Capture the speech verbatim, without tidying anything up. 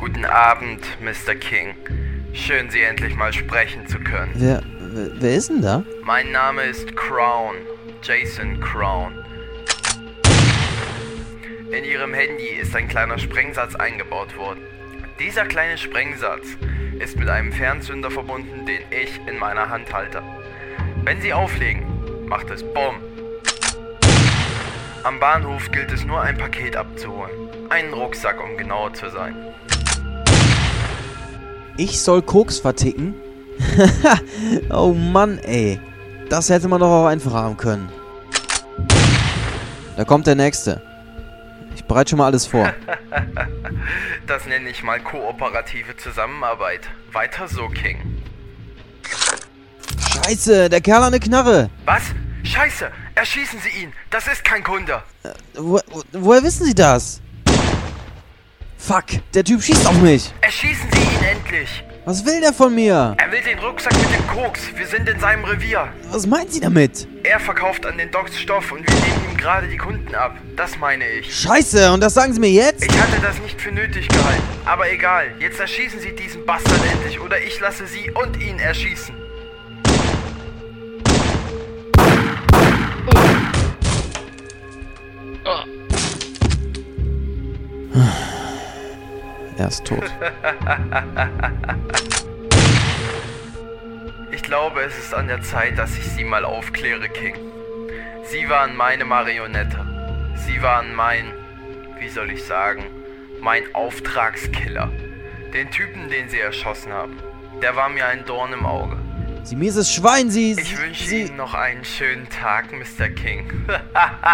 Guten Abend, Mister King. Schön, Sie endlich mal sprechen zu können. Wer, wer, wer ist denn da? Mein Name ist Crown, Jason Crown. In Ihrem Handy ist ein kleiner Sprengsatz eingebaut worden. Dieser kleine Sprengsatz ist mit einem Fernzünder verbunden, den ich in meiner Hand halte. Wenn Sie auflegen, macht es Bumm. Am Bahnhof gilt es nur, ein Paket abzuholen. Einen Rucksack, um genauer zu sein. Ich soll Koks verticken? Oh Mann, ey. Das hätte man doch auch einfacher haben können. Da kommt der Nächste. Ich bereite schon mal alles vor. Das nenne ich mal kooperative Zusammenarbeit. Weiter so, King. Scheiße, der Kerl hat eine Knarre. Was? Scheiße! Erschießen Sie ihn! Das ist kein Kunde! Wo, wo, woher wissen Sie das? Fuck, der Typ schießt auf mich. Erschießen Sie ihn endlich! Was will der von mir? Er will den Rucksack mit dem Koks. Wir sind in seinem Revier. Was meinen Sie damit? Er verkauft an den Docks Stoff und wir nehmen ihm gerade die Kunden ab. Das meine ich. Scheiße, und das sagen Sie mir jetzt? Ich hatte das nicht für nötig gehalten. Aber egal, jetzt erschießen Sie diesen Bastard endlich oder ich lasse Sie und ihn erschießen. Er ist tot. Ich glaube, es ist an der Zeit, dass ich Sie mal aufkläre, King. Sie waren meine Marionette. Sie waren mein, wie soll ich sagen, mein Auftragskiller. Den Typen, den Sie erschossen haben. Der war mir ein Dorn im Auge. Sie mieses Schwein, Sie... Ich wünsche Sie... Ihnen noch einen schönen Tag, Mister King.